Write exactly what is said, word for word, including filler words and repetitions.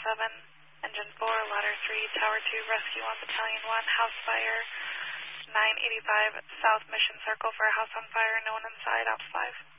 seven, Engine four, Ladder three, Tower two, Rescue one, Battalion one, House Fire, nine eighty-five South Mission Circle for a house on fire, no one inside, Ops five.